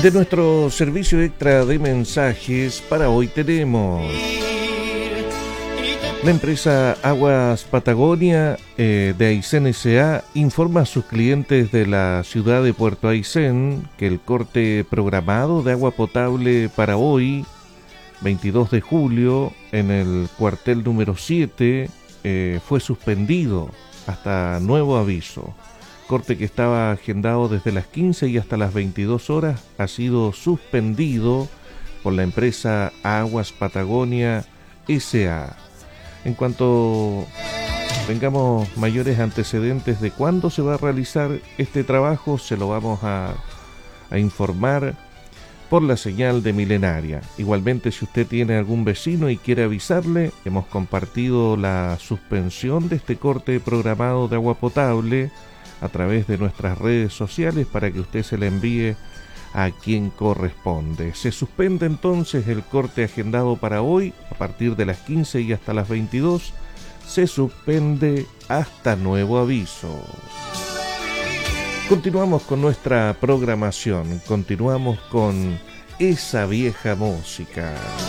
De nuestro servicio extra de mensajes, para hoy tenemos: la empresa Aguas Patagonia de Aysén S.A. informa a sus clientes de la ciudad de Puerto Aysén que el corte programado de agua potable para hoy, 22 de julio, en el cuartel número 7, fue suspendido hasta nuevo aviso. Corte que estaba agendado desde las 15 y hasta las 22 horas ha sido suspendido por la empresa Aguas Patagonia S.A. En cuanto tengamos mayores antecedentes de cuándo se va a realizar este trabajo, se lo vamos a informar por la señal de Milenaria. Igualmente, si usted tiene algún vecino y quiere avisarle, hemos compartido la suspensión de este corte programado de agua potable a través de nuestras redes sociales para que usted se la envíe a quien corresponde. Se suspende entonces el corte agendado para hoy a partir de las 15 y hasta las 22. Se suspende hasta nuevo aviso. Continuamos con nuestra programación, continuamos con esa vieja música.